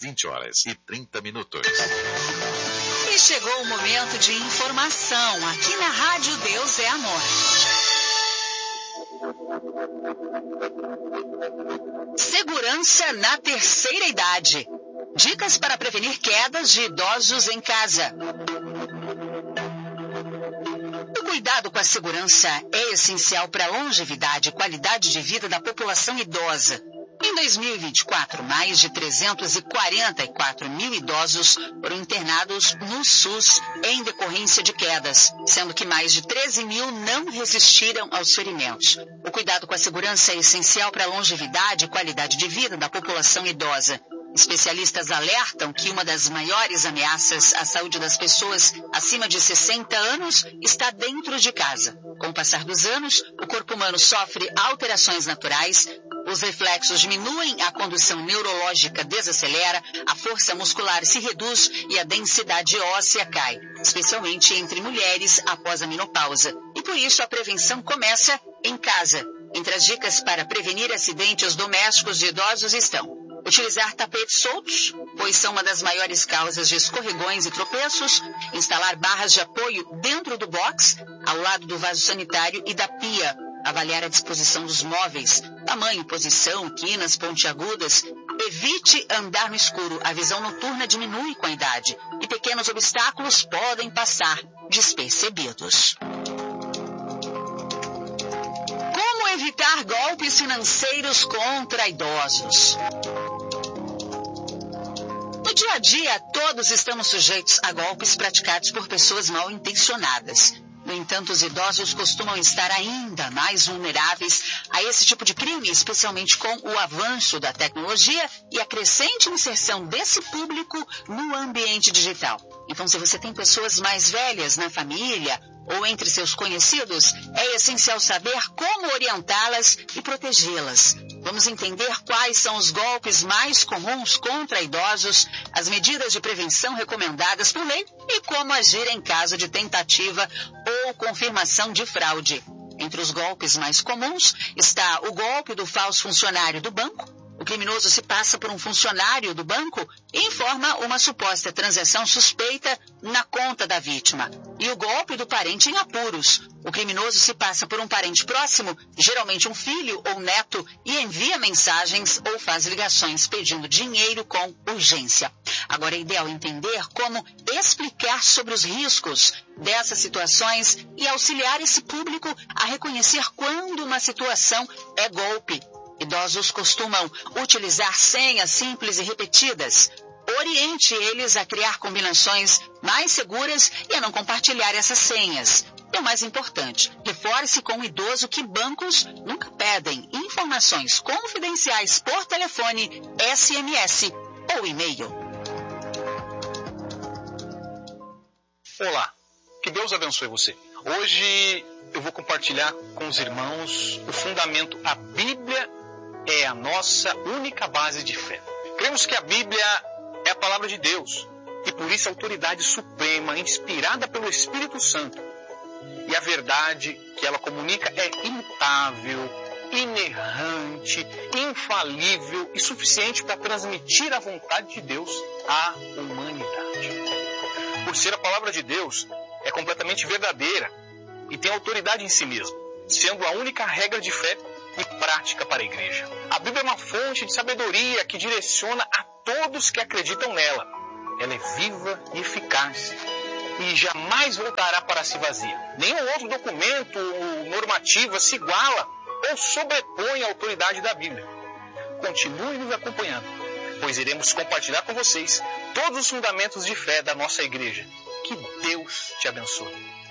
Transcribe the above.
20h30. E chegou o momento de informação aqui na Rádio Deus é Amor. Segurança na terceira idade. Dicas para prevenir quedas de idosos em casa. O cuidado com a segurança é essencial para a longevidade e qualidade de vida da população idosa. Em 2024, mais de 344 mil idosos foram internados no SUS em decorrência de quedas, sendo que mais de 13 mil não resistiram aos ferimentos. O cuidado com a segurança é essencial para a longevidade e qualidade de vida da população idosa. Especialistas alertam que uma das maiores ameaças à saúde das pessoas acima de 60 anos está dentro de casa. Com o passar dos anos, o corpo humano sofre alterações naturais, os reflexos diminuem, a condução neurológica desacelera, a força muscular se reduz e a densidade óssea cai, especialmente entre mulheres após a menopausa. E por isso a prevenção começa em casa. Entre as dicas para prevenir acidentes domésticos de idosos estão: utilizar tapetes soltos, pois são uma das maiores causas de escorregões e tropeços. Instalar barras de apoio dentro do box, ao lado do vaso sanitário e da pia. Avaliar a disposição dos móveis, tamanho, posição, quinas pontiagudas. Evite andar no escuro. A visão noturna diminui com a idade e pequenos obstáculos podem passar despercebidos. Como evitar golpes financeiros contra idosos? No dia a dia, todos estamos sujeitos a golpes praticados por pessoas mal intencionadas. No entanto, os idosos costumam estar ainda mais vulneráveis a esse tipo de crime, especialmente com o avanço da tecnologia e a crescente inserção desse público no ambiente digital. Então, se você tem pessoas mais velhas na família ou entre seus conhecidos, é essencial saber como orientá-las e protegê-las. Vamos entender quais são os golpes mais comuns contra idosos, as medidas de prevenção recomendadas por lei e como agir em caso de tentativa ou confirmação de fraude. Entre os golpes mais comuns está o golpe do falso funcionário do banco. O criminoso se passa por um funcionário do banco e informa uma suposta transação suspeita na conta da vítima. E o golpe do parente em apuros. O criminoso se passa por um parente próximo, geralmente um filho ou neto, e envia mensagens ou faz ligações pedindo dinheiro com urgência. Agora é ideal entender como explicar sobre os riscos dessas situações e auxiliar esse público a reconhecer quando uma situação é golpe. Idosos costumam utilizar senhas simples e repetidas. Oriente eles a criar combinações mais seguras e a não compartilhar essas senhas. E o mais importante, reforce com o idoso que bancos nunca pedem informações confidenciais por telefone, SMS ou e-mail. Olá, que Deus abençoe você. Hoje eu vou compartilhar com os irmãos o fundamento: a Bíblia é a nossa única base de fé. Cremos que a Bíblia é a palavra de Deus e por isso a autoridade suprema, inspirada pelo Espírito Santo. E a verdade que ela comunica é imutável, inerrante, infalível e suficiente para transmitir a vontade de Deus à humanidade. Por ser a palavra de Deus, é completamente verdadeira e tem autoridade em si mesma, sendo a única regra de fé e prática para a igreja. A Bíblia é uma fonte de sabedoria que direciona a todos que acreditam nela. Ela é viva e eficaz e jamais voltará para si vazia. Nenhum outro documento ou normativa se iguala ou sobrepõe a autoridade da Bíblia. Continue nos acompanhando, pois iremos compartilhar com vocês todos os fundamentos de fé da nossa igreja. Que Deus te abençoe.